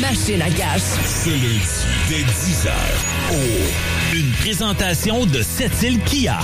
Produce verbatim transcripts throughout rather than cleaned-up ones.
machine à cash. Ce lundi, dès dix heures, oh, une présentation de Sept-Îles Kia.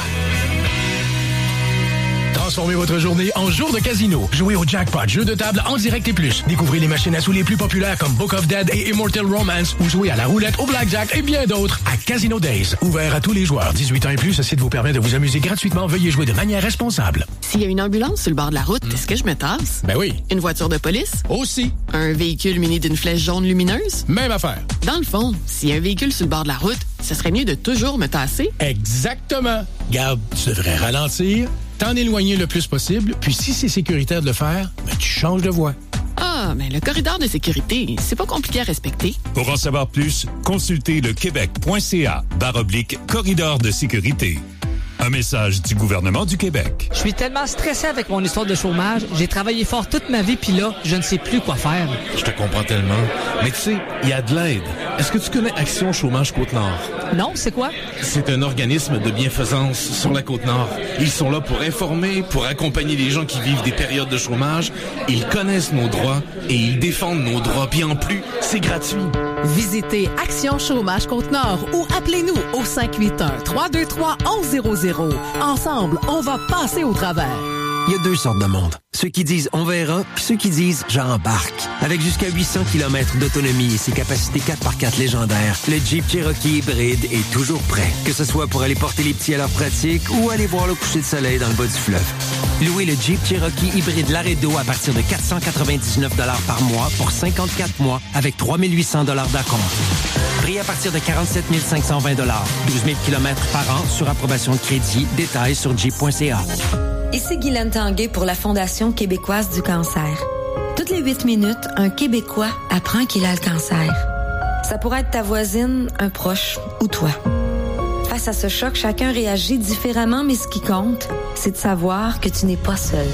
Transformez votre journée en jour de casino. Jouez au jackpot, jeu de table en direct et plus. Découvrez les machines à sous les plus populaires comme Book of Dead et Immortal Romance ou jouez à la roulette, au blackjack et bien d'autres à Casino Days. Ouvert à tous les joueurs. dix-huit ans et plus, ce site vous permet de vous amuser gratuitement. Veuillez jouer de manière responsable. S'il y a une ambulance sur le bord de la route, mmh. est-ce que je me tasse? Ben oui. Une voiture de police? Aussi. Un véhicule muni d'une flèche jaune lumineuse? Même affaire. Dans le fond, s'il y a un véhicule sur le bord de la route, ce serait mieux de toujours me tasser? Exactement. Garde, tu devrais ralentir, t'en éloigner le plus possible, puis si c'est sécuritaire de le faire, ben tu changes de voie. Ah, mais le corridor de sécurité, c'est pas compliqué à respecter. Pour en savoir plus, consultez le québec.ca barre oblique corridor de sécurité. Un message du gouvernement du Québec. Je suis tellement stressé avec mon histoire de chômage. J'ai travaillé fort toute ma vie, puis là, je ne sais plus quoi faire. Je te comprends tellement. Mais tu sais, il y a de l'aide. Est-ce que tu connais Action Chômage Côte-Nord? Non, c'est quoi? C'est un organisme de bienfaisance sur la Côte-Nord. Ils sont là pour informer, pour accompagner les gens qui vivent des périodes de chômage. Ils connaissent nos droits et ils défendent nos droits. Puis en plus, c'est gratuit. Visitez Action Chômage Côte-Nord ou appelez-nous au cinq huit un, trois deux trois, un un zéro zéro. Ensemble, on va passer au travers. Il y a deux sortes de monde. Ceux qui disent « on verra » puis ceux qui disent « j'embarque ». Avec jusqu'à huit cents kilomètres d'autonomie et ses capacités quatre par quatre légendaires, le Jeep Cherokee hybride est toujours prêt. Que ce soit pour aller porter les petits à leur pratique ou aller voir le coucher de soleil dans le bas du fleuve. Louez le Jeep Cherokee hybride Laredo à partir de quatre cent quatre-vingt-dix-neuf dollars par mois pour cinquante-quatre mois avec trois mille huit cents dollars d'acompte. Prix à partir de quarante-sept mille cinq cent vingt dollars. douze mille kilomètres par an sur approbation de crédit. Détails sur jeep point c a. Ici Guylaine Tanguay pour la Fondation québécoise du cancer. Toutes les huit minutes, un Québécois apprend qu'il a le cancer. Ça pourrait être ta voisine, un proche ou toi. Face à ce choc, chacun réagit différemment, mais ce qui compte, c'est de savoir que tu n'es pas seul.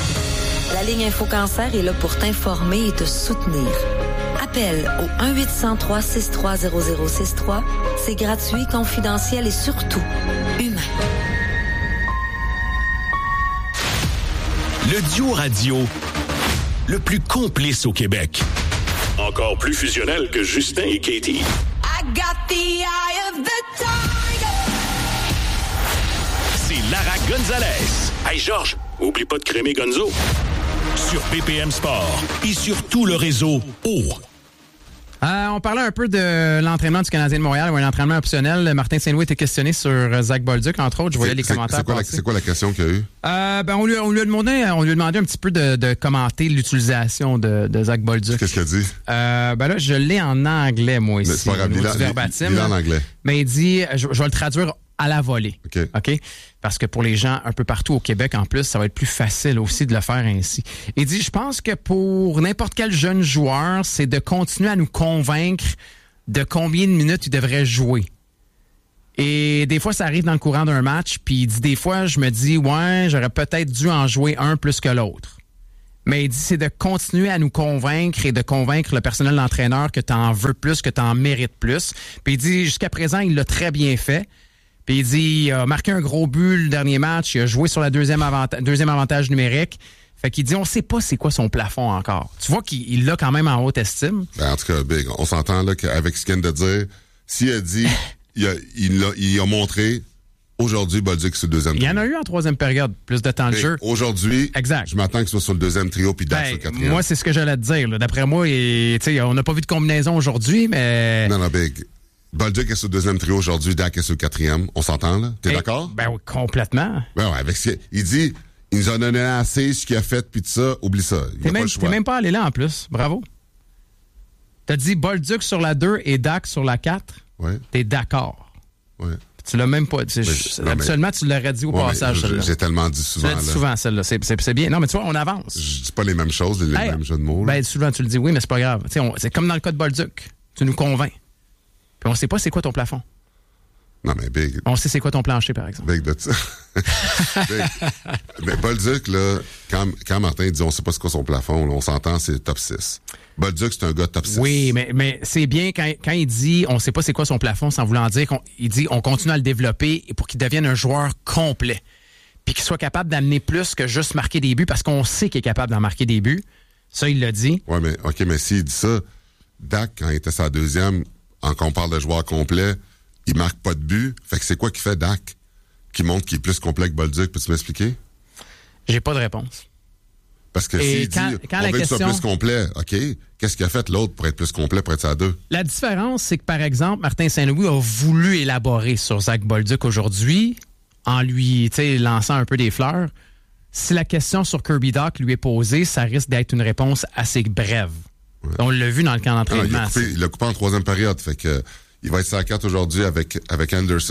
La ligne Info Cancer est là pour t'informer et te soutenir. Appelle au un huit zéro trois, six trois zéro zéro six trois. C'est gratuit, confidentiel et surtout humain. Le duo radio le plus complice au Québec. Encore plus fusionnel que Justin et Katie. I got the eye of the tiger. C'est Lara Gonzalez. Hey Georges, oublie pas de crémer Gonzo. Sur B P M Sport et sur tout le réseau O. Euh, on parlait un peu de l'entraînement du Canadien de Montréal, ou un entraînement optionnel. Martin Saint-Louis était questionné sur Zach Bolduc, entre autres. Je voyais les c'est, commentaires. C'est quoi, la, c'est quoi la question qu'il y a eu? Euh, ben, on, lui, on, lui a demandé, on lui a demandé un petit peu de, de commenter l'utilisation de, de Zach Bolduc. Qu'est-ce qu'il a dit? Euh, ben là, je l'ai en anglais, moi, ici. Mais c'est pas grave, il a, il, il a en anglais. Mais il dit, je, je vais le traduire à la volée. OK. OK? Parce que pour les gens un peu partout au Québec, en plus, ça va être plus facile aussi de le faire ainsi. Il dit, je pense que pour n'importe quel jeune joueur, c'est de continuer à nous convaincre de combien de minutes il devrait jouer. Et des fois, ça arrive dans le courant d'un match, puis il dit, des fois, je me dis, ouais, j'aurais peut-être dû en jouer un plus que l'autre. Mais il dit, c'est de continuer à nous convaincre et de convaincre le personnel d'entraîneur que tu en veux plus, que tu en mérites plus. Puis il dit, jusqu'à présent, il l'a très bien fait. Puis il dit, il a marqué un gros but le dernier match, il a joué sur la deuxième, avanta- deuxième avantage numérique. Fait qu'il dit, on sait pas c'est quoi son plafond encore. Tu vois qu'il l'a quand même en haute estime. Ben, en tout cas, Big, on s'entend là qu'avec ce qu'il vient de dire, s'il a dit, il, a, il, a, il a montré aujourd'hui Bolduc sur le deuxième trio. Il y en a eu en troisième période, plus de temps de Big, jeu. Aujourd'hui, exact. Je m'attends qu'il soit sur le deuxième trio puis Dak ben, sur le quatrième. Moi, c'est ce que j'allais te dire. Là. D'après moi, et, on n'a pas vu de combinaison aujourd'hui, mais... Non, non, Big. Bolduc est sur le deuxième trio aujourd'hui, Dak est sur le quatrième. On s'entend, là? T'es Et, d'accord? Ben oui, complètement. Ben ouais, avec ce il dit, il nous a donné assez, ce qu'il a fait, puis tout ça, oublie ça. Il t'es, a même, pas le choix. T'es même pas allé là, en plus. Bravo. T'as dit Bolduc sur la deux et Dak sur la quatre. Ouais. T'es d'accord. Ouais. Tu l'as même pas... Tu, je, non, absolument, tu l'aurais dit au ouais, passage, je, J'ai tellement dit souvent, Tu l'as dit là. souvent, celle-là. C'est, c'est, c'est bien. Non, mais tu vois, on avance. Je dis pas les mêmes choses, les hey, mêmes jeux de mots. Là. Ben, souvent, tu le dis, oui, mais c'est pas grave. On, c'est comme dans le cas de Bolduc. Tu nous convaincs. Puis on sait pas c'est quoi ton plafond. Non, mais Big... On sait c'est quoi ton plancher, par exemple. Big de ça. Big. Mais Bolduc, là, quand, quand Martin dit on sait pas c'est quoi son plafond, là, on s'entend, c'est top six. Bolduc, c'est un gars top six. Oui, mais, mais c'est bien quand, quand il dit on sait pas c'est quoi son plafond, sans vouloir dire qu'on il dit on continue à le développer pour qu'il devienne un joueur complet. Puis qu'il soit capable d'amener plus que juste marquer des buts, parce qu'on sait qu'il est capable d'en marquer des buts. Ça, il l'a dit. Oui, mais OK, mais s'il dit ça, Dak, quand il était sa deuxième, en qu'on parle de joueur complet, il marque pas de but. Fait que c'est quoi qui fait Dak? Qui montre qu'il est plus complet que Bolduc? Peux-tu m'expliquer? J'ai pas de réponse. Parce que Et s'il quand- dit, quand on la veut question- que tu sois plus complet, OK, qu'est-ce qu'il a fait l'autre pour être plus complet, pour être à deux? La différence, c'est que, par exemple, Martin Saint-Louis a voulu élaborer sur Zach Bolduc aujourd'hui, en lui, tu sais, lançant un peu des fleurs. Si la question sur Kirby Dach lui est posée, ça risque d'être une réponse assez brève. Ouais. On l'a vu dans le camp Ah non, il d'entraînement. l'a coupé, il l'a coupé en troisième période. Fait que, il va être sur la carte aujourd'hui avec, avec Anderson.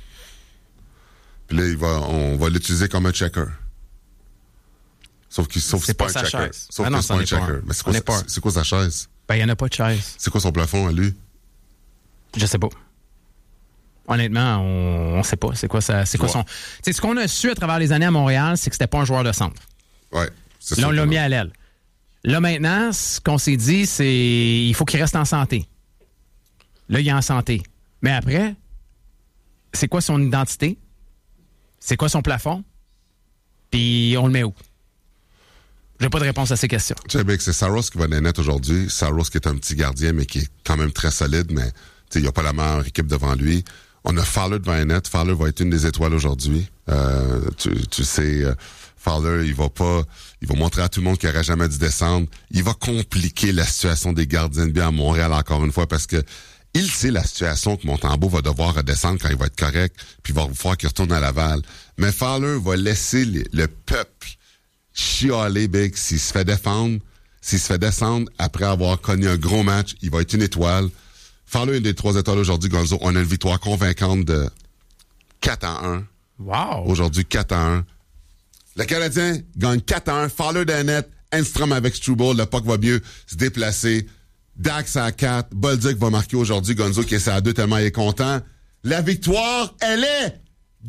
Puis là, il va, on va l'utiliser comme un checker. Sauf qu'il sauf C'est que pas c'est sa un checker. chaise. Sauf Ah que non, c'est c'en pas un est pas checker. un. Mais c'est On est quoi, pas sa- un. c'est quoi sa chaise? Ben, il n'y en a pas de chaise. C'est quoi son plafond à lui? Je sais pas. Honnêtement, on, on sait pas. C'est quoi ça? C'est quoi Ouais. son. Tu sais, ce qu'on a su à travers les années à Montréal, c'est que c'était pas un joueur de centre. Ouais. C'est Là, sûr on que l'a non. mis à l'aile. Là, maintenant, ce qu'on s'est dit, c'est il faut qu'il reste en santé. Là, il est en santé. Mais après, c'est quoi son identité? C'est quoi son plafond? Puis on le met où? J'ai pas de réponse à ces questions. Tu sais, Big, c'est Saros qui va naître aujourd'hui. Saros qui est un petit gardien, mais qui est quand même très solide, mais tu sais, il n'y a pas la meilleure équipe devant lui. On a Fowler devant la net. Fowler va être une des étoiles aujourd'hui. Euh, tu, tu sais, euh, Fowler, il va pas, il va montrer à tout le monde qu'il n'aurait jamais dû descendre. Il va compliquer la situation des gardiens de but à Montréal encore une fois parce que il sait la situation que Montembeault va devoir redescendre quand il va être correct, puis il va falloir qu'il retourne à Laval. Mais Fowler va laisser le, le peuple chialer, Big, s'il se fait défendre, s'il se fait descendre après avoir connu un gros match, il va être une étoile. Fowler est une des trois étoiles aujourd'hui, Gonzo. On a une victoire convaincante de quatre à un. Wow! Aujourd'hui, quatre à un. Le Canadien gagne quatre à un. Fowler de net, Enstrom avec Struble, le puck va mieux se déplacer. Dax à quatre. Bolduc va marquer aujourd'hui. Gonzo qui est à deux tellement il est content. La victoire, elle est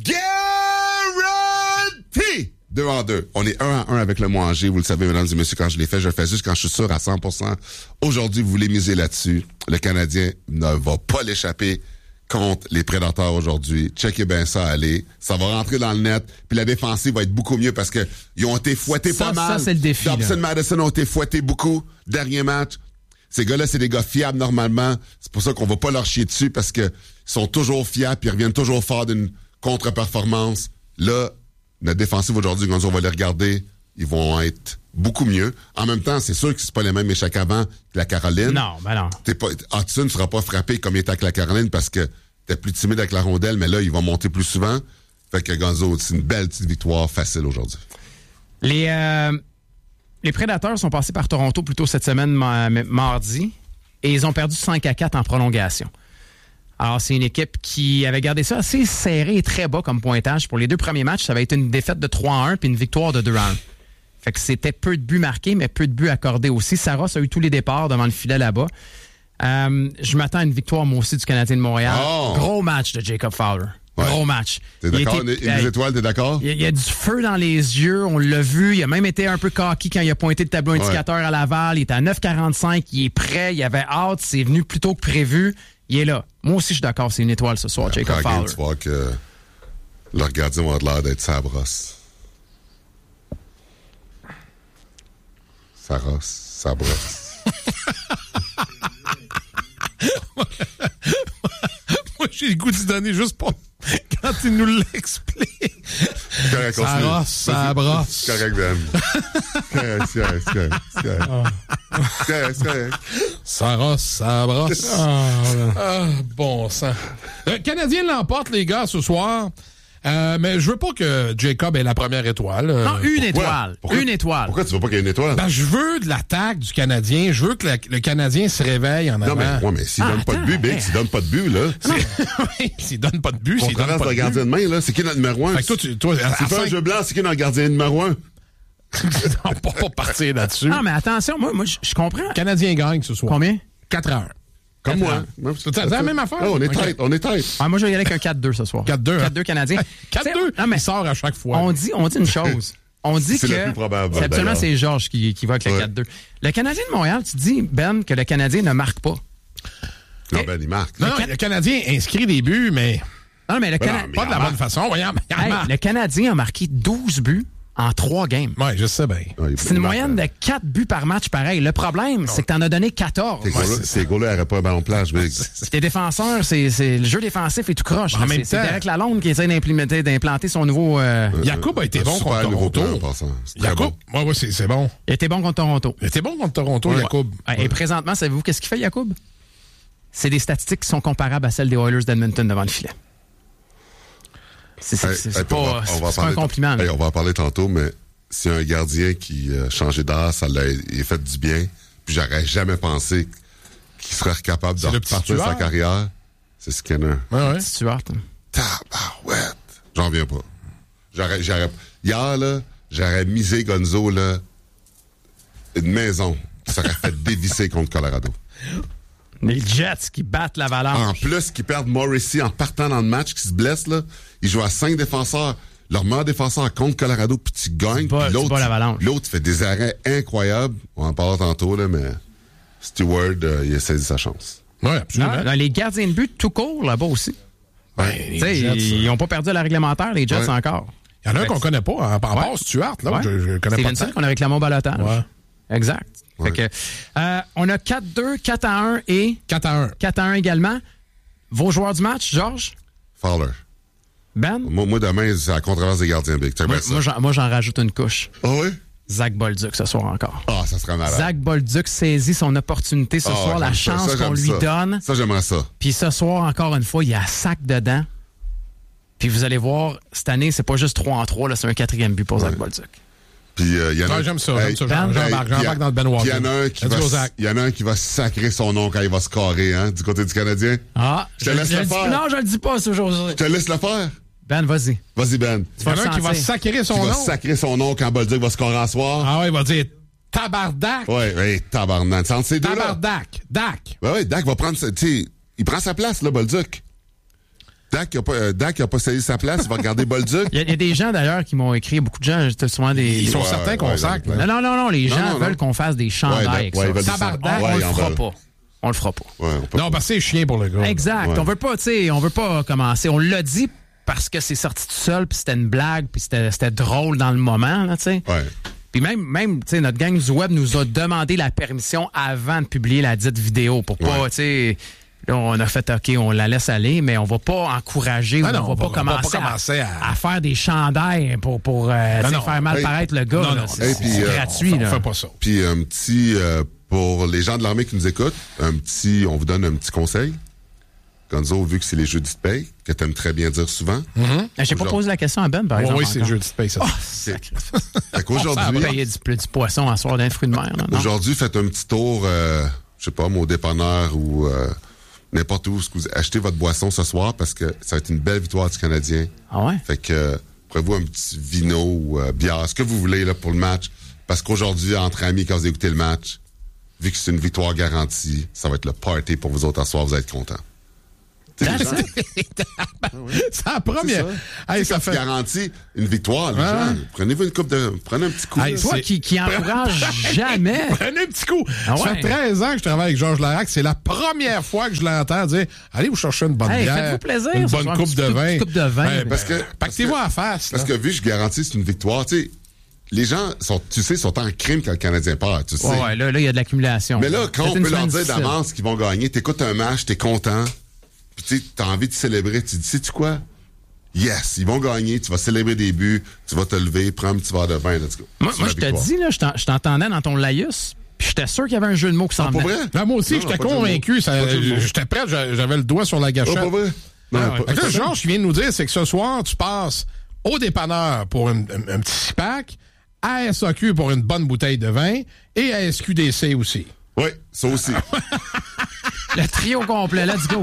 garantie! Deux en deux. On est un à un avec le Moanger. Vous le savez, mesdames et messieurs, quand je l'ai fait, je le fais juste quand je suis sûr à cent pour cent. Aujourd'hui, vous voulez miser là-dessus. Le Canadien ne va pas l'échapper contre les Prédateurs aujourd'hui. Checkez bien ça, allez. Ça va rentrer dans le net. Puis la défensive va être beaucoup mieux parce que ils ont été fouettés Ça, pas mal. ça, c'est le défi, Dobson, là. Madison ont été fouettés beaucoup. Dernier match. Ces gars-là, c'est des gars fiables normalement. C'est pour ça qu'on va pas leur chier dessus parce que ils sont toujours fiables puis ils reviennent toujours fort d'une contre-performance. Là, notre défensive aujourd'hui, Gonzo, on va les regarder. Ils vont être beaucoup mieux. En même temps, c'est sûr que c'est pas les mêmes échecs avant que la Caroline. Non, ben non. T'es pas, Hudson ne sera pas frappé comme il était avec la Caroline parce que t'es plus timide avec la rondelle, mais là, il va monter plus souvent. Fait que Gonzo, c'est une belle petite victoire facile aujourd'hui. Les, euh, les Prédateurs sont passés par Toronto plus tôt cette semaine, ma- mardi, et ils ont perdu cinq à quatre en prolongation. Alors, c'est une équipe qui avait gardé ça assez serré et très bas comme pointage. Pour les deux premiers matchs, ça avait été une défaite de trois à un puis une victoire de deux à un. Fait que c'était peu de buts marqués, mais peu de buts accordés aussi. Saros a eu tous les départs devant le filet là-bas. Euh, je m'attends à une victoire, moi aussi, du Canadien de Montréal. Oh! Gros match de Jacob Fowler. Ouais. Gros match. T'es Il d'accord? était- Une, une des étoiles, t'es d'accord? Il y, a, il y a du feu dans les yeux, on l'a vu. Il a même été un peu cocky quand il a pointé le tableau indicateur à Laval. Il était à neuf quarante-cinq, il est prêt, il avait hâte, c'est venu plus tôt que prévu. Il est là. Moi aussi, je suis d'accord, c'est une étoile ce soir, Après Jacob la game, Fowler. tu vois que leur gardien va avoir l'air d'être sa brosse. Sa rosse, sa brosse. Moi, j'ai le goût d'y donner juste pour quand il nous l'explique. Correct, Ça continue. rosse, ça brosse. C'est correct, Ben. C'est correct, c'est correct, c'est correct, c'est correct. C'est correct, c'est correct. Ça rosse, ça brosse. Ah, ah, bon sang. Le Canadien l'emporte, les gars, ce soir. Euh, mais je veux pas que Jacob ait la première étoile. Non, une Pourquoi? étoile. Pourquoi? Une étoile. Pourquoi tu veux pas qu'il y ait une étoile? Ben, je veux de l'attaque du Canadien. Je veux que la- le Canadien se réveille en Non, avant. mais, ouais, mais s'il Ah, donne pas de attends, but, Big, hey. s'il donne pas de but, là, Oui, s'il donne pas de but, on s'il donne traverse pas le de gardien but. de main, là. C'est qui notre numéro un? Fait que toi, tu, toi, à, Tu à fais un cinq- jeu blanc, c'est qui notre gardien numéro un? Non, pas, pas partir là-dessus. Non, mais attention, moi, moi je je comprends. Le Canadien gagne ce soir. Combien? quatre heures. Comme moi. C'est la même affaire? Ah, on est Ok. tête, on est tête. Ah, moi, je vais y aller avec un quatre deux ce soir. quatre deux, hein? quatre deux Canadien. quatre Tu sais, deux, non, mais il sort à chaque fois. On dit, on dit une chose. On dit C'est que. le plus probable, C'est absolument d'ailleurs. c'est Georges qui, qui va avec le Ouais. quatre deux. Le Canadien de Montréal, tu dis, Ben, que le Canadien ne marque pas. Non, ben, il marque. non, non, le Canadien inscrit des buts, mais Non, mais le Ben Cana- non, mais pas de la il en bonne façon. Voyons, mais il en Hey, marque. le Canadien a marqué douze buts en trois games. Oui, je sais bien. Ouais, C'est une moyenne de quatre buts par match pareil. Le problème, c'est que t'en as donné quatorze. Ces gars-là, ces gars-là n'auraient pas un ballon plage, mais... Tes défenseurs, c'est, c'est le jeu défensif est tout croche. En là. même c'est, temps- c'est Derek Lalonde qui essaie d'implémenter, d'implanter son nouveau... Euh... Yacoub a été bon super contre nouveau Toronto. plan, en passant. C'est très Yacoub, bon. ouais, ouais, c'est, c'est bon. Il était bon contre Toronto. Il était bon contre Toronto, Yacoub. Ouais. Et présentement, savez-vous qu'est-ce qu'il fait, Yacoub? C'est des statistiques qui sont comparables à celles des Oilers d'Edmonton devant le filet. C'est, c'est, Hey, c'est, hey, c'est puis on pas, va- on c'est va pas un parler- compliment. là. Hey, on va en parler tantôt, mais c'est un gardien qui a changé d'air, ça l'a il a fait du bien. Puis j'aurais jamais pensé qu'il serait capable de C'est le petit repartir sa tueur. carrière. C'est Skinner. Ouais, ouais. Stuart. Tabarouette. J'en reviens pas. J'aurais, j'aurais, hier, là, j'aurais misé Gonzo, là, une maison qui serait fait dévisser contre Colorado. Les Jets qui battent l'Avalanche. En plus, qu'ils perdent Morrissey en partant dans le match, qui se blesse, là. Ils jouent à cinq défenseurs. Leur meilleur défenseur contre Colorado, puis tu gagnes. bats- Puis tu l'autre, bats l'Avalanche. l'autre fait des arrêts incroyables. On en parlera tantôt, là, mais Stewart, euh, il a saisi sa chance. Oui, absolument. Non, non, les gardiens de but tout court là-bas aussi. Ben, Tu les sais, Jets, ils n'ont pas perdu à la réglementaire, les Jets Ouais. encore. Il y en a un qu'on connaît pas, hein, à part Ouais. Stuart, là, Ouais. je, je connais C'est pas Vincent tant. qu'on a réclamé au balotage. Ouais. Exact. Fait que, euh, on a quatre deux, quatre à un et quatre à un. quatre à un également. Vos joueurs du match, Georges? Fowler. Ben? Moi, moi, demain, c'est la controverse des gardiens big. Check Moi, bien ça. moi, j'en, moi, j'en rajoute une couche. Ah oui? Zach Bolduc ce soir encore. Ah, ça serait malade. Zach Bolduc saisit son opportunité ce Ah, soir, la j'aime ça, chance ça, qu'on j'aime lui ça. donne. Ça, j'aimerais ça. Puis ce soir, encore une fois, il y a sac dedans. Puis vous allez voir, cette année, c'est pas juste trois en trois, là, c'est un quatrième but pour Zach Bolduc. Puis euh, il y en a Ouais, j'aime ça, j'aime ça. J'en- j'embarque, puis j'embarque dans le Ben Walker. Il y en a un qui Let's va go, s- Zach. il y en a un qui va sacrer son nom quand il va scorer, hein, du côté du Canadien. Ah, Je te laisse je le le dis- faire. Non, je le dis pas, c'est aujourd'hui. Je te laisse le faire. Ben, vas-y. Vas-y, Ben. Il y en a un qui va sacrer son Qui nom. va sacrer son nom quand Bolduc va scorer en soir. Ah ouais, il va dire tabardac. Ouais, ouais, tabarnak. C'est entre ces deux-là. Tabardac. Dak. Ouais, ouais, Dak va prendre sa, tu sais, il prend sa place, là, Bolduc. Dak, il a pas, euh, Dak, il a pas saisi sa place, il va regarder Bolduc. Il y, a, il y a des gens d'ailleurs qui m'ont écrit, beaucoup de gens, c'était souvent des. Ils sont Ouais, certains qu'on ouais, sac. ouais. là. Non, non, non, non, les Non, gens non, veulent non. qu'on fasse des chandails Ouais, avec ouais, ils ça. veulent ça. Tabarnak, Ouais, on ils le en fera veulent. pas. On le fera pas. Ouais, on peut Non, parce que c'est chien pour le gars. Exact. Ouais. On veut pas, tu sais, on veut pas commencer. On l'a dit parce que c'est sorti tout seul, puis c'était une blague, puis c'était, c'était drôle dans le moment, là, tu sais. Ouais. Puis même, même tu sais, notre gang du web nous a demandé la permission avant de publier la dite vidéo pour pas, Ouais. tu sais. Là, on a fait, OK, on la laisse aller, mais on va pas encourager, Ah ou non, on va on pas va- on va commencer, pas commencer à, à- à faire des chandails pour, pour euh, tu sais, non. faire mal Hey, paraître le gars. non, là. non, C'est, hey, c'est puis, euh, gratuit. On là. fait pas ça. Puis un petit, euh, pour les gens de l'armée qui nous écoutent, un petit, on vous donne un petit conseil. Gonzo, vu que c'est les jeudis de paye, que t'aimes très bien dire souvent. J'ai pas Aujourd'hui- posé la question à Ben, par Ouais, exemple. oui, c'est encore. jeudi de paye, ça. C'est- Fait On va qu'aujourd'hui, payer du, du poisson à soir d'un fruit de mer. Là, non? aujourd'hui, faites un petit tour, euh, je sais pas, moi, au dépanneur ou euh, n'importe où, ce que vous achetez votre boisson ce soir parce que ça va être une belle victoire du Canadien. Ah ouais? Fait que, euh, prenez-vous un petit vino ou euh, bière, ce que vous voulez là, pour le match. Parce qu'aujourd'hui, entre amis, quand vous écoutez le match, vu que c'est une victoire garantie, ça va être le party pour vous autres à soir, vous allez être contents. Tu sais, les gens- C'est la première. C'est Hey, ça ça fait... fait. garantit une victoire, les Ouais. gens. Prenez-vous une coupe de. Prenez un petit coup. Hey, là. Toi c'est- qui, qui encourage jamais. Prenez un petit coup. Ah Ça ouais. fait treize ans que je travaille avec Georges Larac. C'est la première fois que je l'entends dire allez vous chercher une bonne Hey, bière. faites-vous plaisir, Une ce bonne soir, coupe un petit de coup- vin. petite coupe de vin. Ouais, Parce que. Pactez-vous parce en face. Parce là. que vu que je garantis c'est une victoire, tu sais, les gens sont, tu sais, sont en crime quand le Canadien part, tu sais. Ouais, ouais, là, là, il y a de l'accumulation. Mais là, quand C'est on une peut leur semaine dire difficile. d'avance qu'ils vont gagner, t'écoutes un match, t'es content, puis tu sais, t'as envie de célébrer, tu dis, sais-tu quoi? Yes, ils vont gagner, tu vas célébrer des buts, tu vas te lever, prends un petit verre de vin, let's go. Moi, C'est moi la je te victoire. dis, là, je t'en- je t'entendais dans ton laïus, puis j'étais sûr qu'il y avait un jeu de mots qui s'en Ah, pour venait. vrai? Ah, moi aussi, Non, j'étais non, pas de jeu de convaincu. mots. ça- Pas de jeu de mots. J'étais prêt, j'a- j'avais le doigt sur la Oh, gâchette. pas vrai? Non, Ah ouais. pas- Fait que là, pas- Georges, ce qu'il vient de nous dire, c'est que ce soir, tu passes au dépanneur pour une- un, un petit six-pack, à S A Q pour une bonne bouteille de vin et à S Q D C aussi. Oui, ça aussi. Le trio complet, let's go.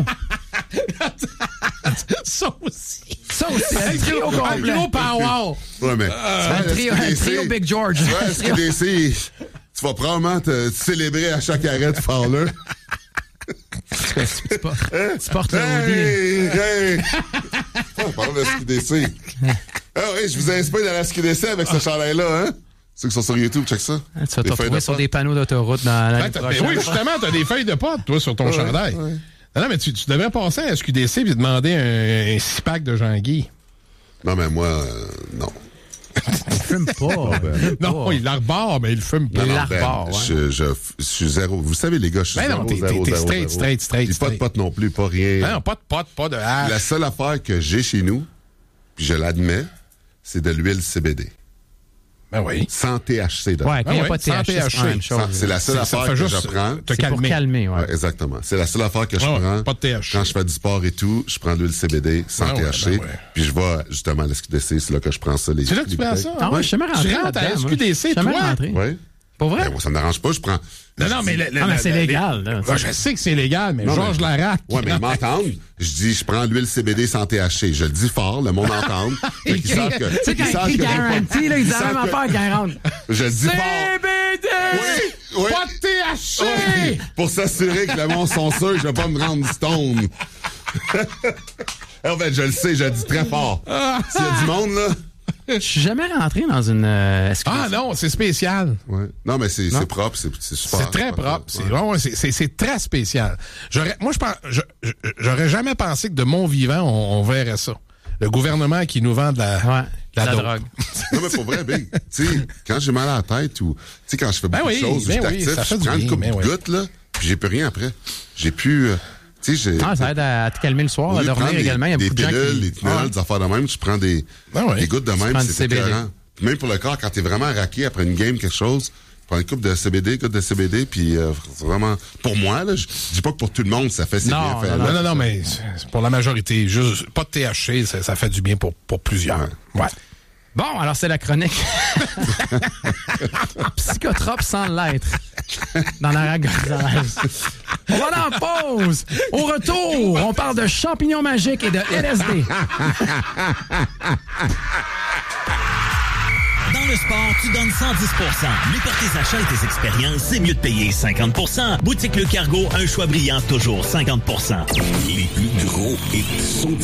Ça aussi. Ça aussi, le trio Un complet. gros power. Ouais, mais. Un trio, un trio Big George. Ouais, S Q D C, tu vas probablement te célébrer à chaque arrêt de Fowler. Tu portes- tu portes le hoodie. Hey, hey! On parle de S Q D C. Ah oui, je vous inspire dans la S Q D C avec ce chandail-là, hein? Ceux qui sont sur YouTube, check ça. Ah, tu vas te Des feuilles retrouver de sur pote. des panneaux d'autoroute dans l'année Ben, t'as- ben prochaine. oui, justement, t'as des feuilles de pote, toi, sur ton Ouais, chandail. ouais. Non, non, mais tu, tu devrais passer à S Q D C et demander un, un six-pack de Jean-Guy. Non, mais moi, euh, non. fume pas. Ben, non, il l'arbore, mais il fume pas. Non, Il non, l'arbore, ben, ouais. je, je, je suis zéro. Vous savez, les gars, je suis Ben zéro, non, t'es- zéro, t'es zéro, straight, zéro. straight, straight, Puis pas de straight. pote non plus, pas rien. Ben non, pas de pote, pas de hache. La seule affaire que j'ai chez nous, puis je l'admets, c'est de l'huile C B D. Ben oui. Sans T H C dedans. Ouais, quand il n'y a ouais, pas de sans T H C, c'est la même chose. Sans- C'est la seule C'est- ça affaire fait que juste je prends. te C'est pour calmer. calmer, ouais. Ouais, exactement. C'est la seule affaire que je Ouais, prends. pas de T H C. Quand je fais du sport et tout, je prends de l'huile C B D sans Ah ouais, T H C. ben ouais. Puis je vais justement à l'S Q D C, c'est là que je prends ça. Les, C'est là que tu les prends bouteilles. ça? Ah ouais, je suis jamais rentré Tu rentres à là-dedans, S moi. Q D C, Je suis jamais toi? rentré. Oui. Pour vrai? Ben, moi, ça me dérange pas, je prends. Non, non, mais... le- le- Ah, mais le- c'est le- légal, là. Ouais, je sais que c'est légal, mais Non, Georges mais- Larac... Ouais, mais ils m'entendent. Je dis, je prends l'huile C B D sans T H C. Je le dis fort, le monde entend. Fait qu'ils savent que. Tu sais, qu'ils quand savent il que je vais pas- garantit, là, il dit la savent même que- affaire quand il rentre. Je le dis fort. C B D! Oui, oui. Pas de T H C! Oui, pour s'assurer que le monde sont sûrs que je vais pas me rendre stone. En fait, je le sais, je le dis très fort. S'il y a du monde, là. Je suis jamais rentré dans une... euh, est-ce que- Ah non, c'est spécial. Ouais. Non, mais c'est Non. c'est propre, c'est c'est super. C'est très propre. C'est ouais, ouais, c'est- c'est- c'est très spécial. J'aurais, moi, je pense, je- je- j'aurais jamais pensé que de mon vivant, on, on verrait ça. Le gouvernement qui nous vend de la, Ouais, de la la dope. drogue. Non, mais pour vrai, Big, tu sais, quand j'ai mal à la tête ou, tu sais, quand je fais Ben beaucoup oui, de choses, ou ben je oui, suis ça actif, fait je du prends une bien, coupe ben de oui. gouttes, là, puis j'ai plus rien après. J'ai plus, euh, tu sais, j'ai... Ah, ça aide à te calmer le soir, Au à lieu de dormir prendre également. Il y a des, beaucoup de des gens pilules, qui... des Tylenol, Ouais. des affaires de même, je prends des, Ben oui. des gouttes de Tu même, prends du c'est C B D. écœurant. Puis même pour le corps, quand t'es vraiment raqué après une game, quelque chose, prends une coupe de C B D, coupe de C B D, puis euh, c'est vraiment... Pour moi, là, je je dis pas que pour tout le monde, ça fait c'est Non, bien fait. non, là. Non, non, non, mais c'est pour la majorité. Juste, pas de T H C, ça, ça fait du bien pour, pour plusieurs. Ouais. Bon, alors c'est la chronique. Psychotrope sans l'être. Dans la rag Gonzalez. On va aller en pause. Au retour, on parle de champignons magiques et de L S D. Dans le sport, tu donnes cent dix pour cent. Mais pour tes achats et tes expériences, c'est mieux de payer cinquante pour cent. Boutique Le Cargo, un choix brillant, toujours cinquante pour cent. Les plus gros hits sont